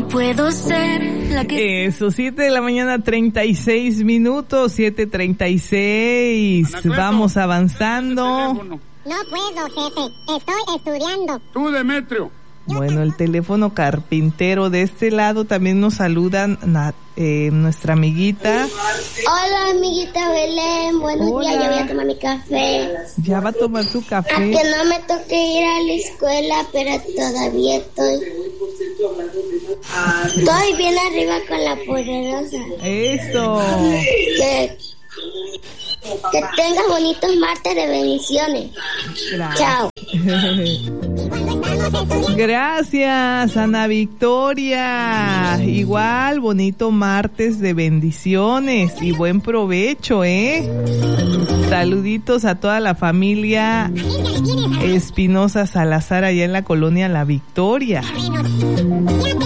puedo ser la que... Eso, 7 de la mañana, 36 minutos, 7:36. Vamos avanzando. No puedo, jefe. Estoy estudiando. Tú, Demetrio. Bueno, el teléfono carpintero. De este lado también nos saludan nuestra amiguita. Hola, amiguita Belén. Buenos días, ya voy a tomar mi café. Ya va a tomar su café. A que no me toque ir a la escuela, pero todavía estoy bien arriba con la poderosa. Eso. Que tengas bonitos martes de bendiciones. Chao. Gracias, Ana Victoria. Igual, bonito martes de bendiciones y buen provecho, Saluditos a toda la familia Espinosa Salazar allá en la colonia La Victoria.